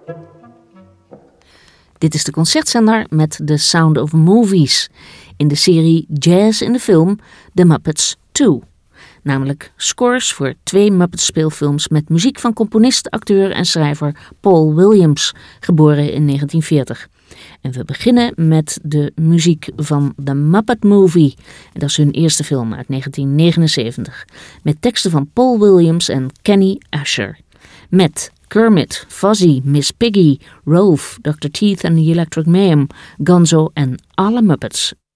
Dit is de Concertzender met The Sound of Movies in de serie Jazz in de film The Muppets 2. Namelijk scores voor 2 Muppets speelfilms met muziek van componist, acteur en schrijver Paul Williams, geboren in 1940. En we beginnen met de muziek van The Muppet Movie. En dat is hun eerste film uit 1979. Met teksten van Paul Williams en Kenny Asher. Met Kermit, Fozzie, Miss Piggy, Rolf, Dr. Teeth and the Electric Mayhem, Gonzo en alle Muppets.